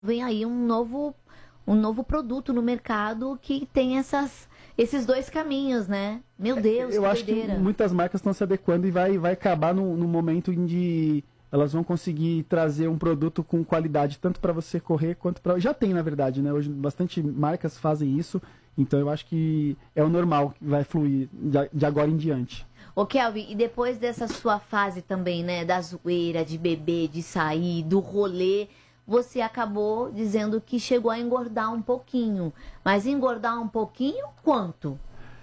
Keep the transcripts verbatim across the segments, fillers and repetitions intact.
vem aí um novo, um novo produto no mercado que tem essas, esses dois caminhos, né? Meu Deus, Eu que acho doideira. que muitas marcas estão se adequando e vai, vai acabar no, no momento em que elas vão conseguir trazer um produto com qualidade, tanto para você correr quanto para... Já tem, na verdade, né? Hoje bastante marcas fazem isso, então eu acho que é o normal que vai fluir de, de agora em diante. Ô, Kelvin, e depois dessa sua fase também, né, da zoeira, de beber, de sair, do rolê, você acabou dizendo que chegou a engordar um pouquinho. Mas engordar um pouquinho, quanto?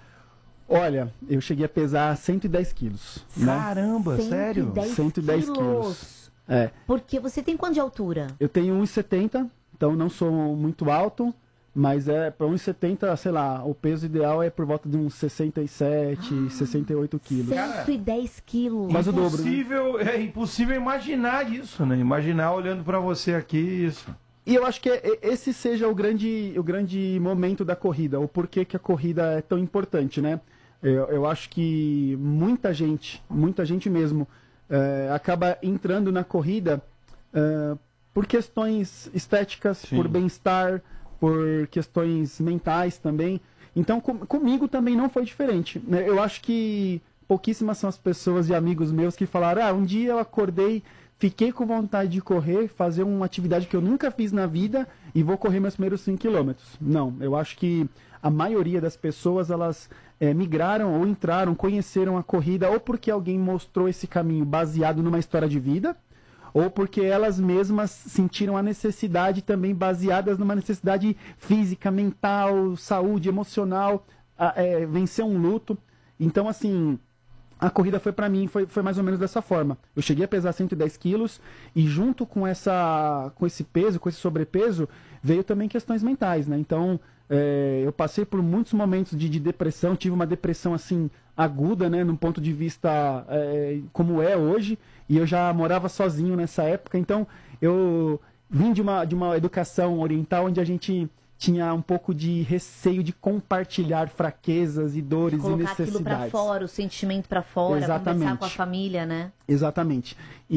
Olha, eu cheguei a pesar cento e dez quilos. Caramba, cento e sério? dez cento e dez quilos. É. Porque você tem quanto de altura? Eu tenho um e setenta, então não sou muito alto, mas é para um e setenta, sei lá, o peso ideal é por volta de uns sessenta e sete, ah, sessenta e oito quilos. cento e dez quilos. Mas o dobro, né? Impossível, é impossível imaginar isso, né? Imaginar olhando para você aqui isso. E eu acho que esse seja o grande, o grande momento da corrida, o porquê que a corrida é tão importante, né? Eu, eu acho que muita gente, muita gente mesmo, é, acaba entrando na corrida é, por questões estéticas, Sim. por bem-estar, por questões mentais também. Então, com, comigo também não foi diferente, né? Eu acho que pouquíssimas são as pessoas e amigos meus que falaram, ah, um dia eu acordei, fiquei com vontade de correr, fazer uma atividade que eu nunca fiz na vida e vou correr meus primeiros cinco quilômetros. Não, eu acho que a maioria das pessoas, elas é, migraram ou entraram, conheceram a corrida, ou porque alguém mostrou esse caminho baseado numa história de vida, ou porque elas mesmas sentiram a necessidade também baseadas numa necessidade física, mental, saúde, emocional, a, é, vencer um luto. Então, assim, a corrida foi para mim, foi, foi mais ou menos dessa forma. Eu cheguei a pesar cento e dez quilos e junto com, essa, com esse peso, com esse sobrepeso, veio também questões mentais, né? Então, é, eu passei por muitos momentos de, de depressão, tive uma depressão, assim, aguda, né? Num ponto de vista é, como é hoje, e eu já morava sozinho nessa época, então eu vim de uma, de uma educação oriental onde a gente tinha um pouco de receio de compartilhar fraquezas e dores e necessidades. Colocar aquilo para fora, o sentimento para fora, Exatamente. Conversar com a família, né? Exatamente.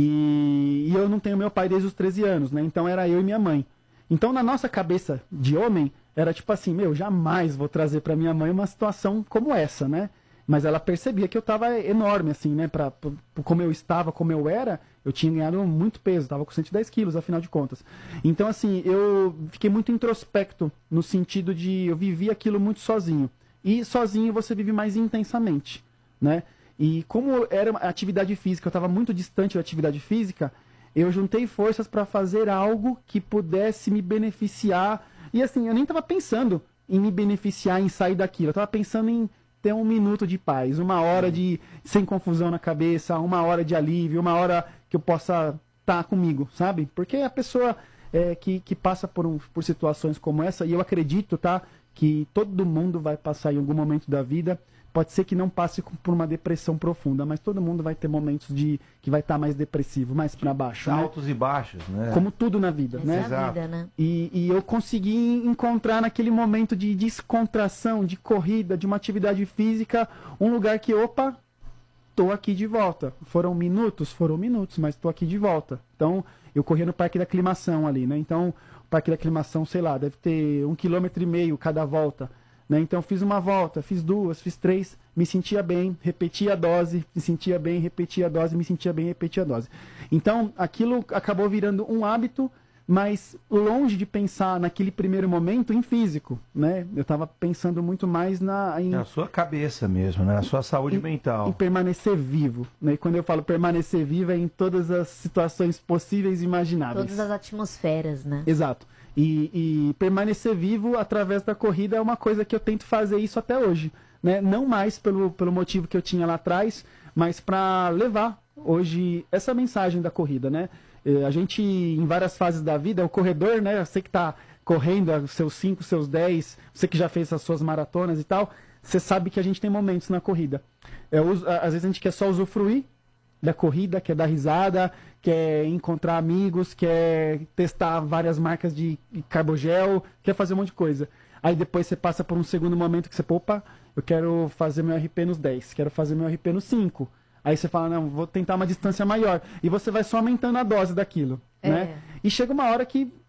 E, e eu não tenho meu pai desde os treze anos, né? Então era eu e minha mãe. Então na nossa cabeça de homem, era tipo assim, meu, jamais vou trazer para minha mãe uma situação como essa, né? Mas ela percebia que eu estava enorme, assim, né? Pra, pra, como eu estava, como eu era, eu tinha ganhado muito peso, estava com cento e dez quilos, afinal de contas. Então, assim, eu fiquei muito introspecto, no sentido de eu vivi aquilo muito sozinho. E sozinho você vive mais intensamente, né? E como era uma atividade física, eu estava muito distante da atividade física, eu juntei forças para fazer algo que pudesse me beneficiar. E assim, eu nem estava pensando em me beneficiar, em sair daquilo. Eu estava pensando em ter um minuto de paz, uma hora de sem confusão na cabeça, uma hora de alívio, uma hora que eu possa estar comigo, sabe? Porque a pessoa é, que, que passa por, um, por situações como essa, e eu acredito, tá, que todo mundo vai passar em algum momento da vida. Pode ser que não passe por uma depressão profunda, mas todo mundo vai ter momentos de que vai estar mais depressivo, mais para baixo, né? Altos e baixos, né? Como tudo na vida, Essa né? é a vida, né? E, e eu consegui encontrar naquele momento de descontração, de corrida, de uma atividade física, um lugar que, opa, tô aqui de volta. Foram minutos? Foram minutos, mas tô aqui de volta. Então, eu corria no Parque da Aclimação ali, né? Então, o Parque da Aclimação, sei lá, deve ter um quilômetro e meio cada volta. Né? Então eu fiz uma volta, fiz duas, fiz três, me sentia bem, repetia a dose, me sentia bem, repetia a dose, me sentia bem, repetia a dose. Então aquilo acabou virando um hábito, mas longe de pensar naquele primeiro momento em físico, né? Eu estava pensando muito mais na... Em, na sua cabeça mesmo, né? Na sua saúde em, mental. Em permanecer vivo, né? E quando eu falo permanecer vivo é em todas as situações possíveis e imagináveis. Todas as atmosferas, né? Exato. E, e permanecer vivo através da corrida é uma coisa que eu tento fazer isso até hoje, né? Não mais pelo, pelo motivo que eu tinha lá atrás, mas para levar hoje essa mensagem da corrida, né? A gente, em várias fases da vida, o corredor, né? Você que está correndo seus cinco, seus dez, você que já fez as suas maratonas e tal, você sabe que a gente tem momentos na corrida. É, às vezes a gente quer só usufruir da corrida, quer dar risada, quer encontrar amigos, quer testar várias marcas de carbogel, quer fazer um monte de coisa. Aí depois você passa por um segundo momento que você, opa, eu quero fazer meu R P nos dez, quero fazer meu R P nos cinco. Aí você fala, não, vou tentar uma distância maior. E você vai só aumentando a dose daquilo, é. né? E chega uma hora que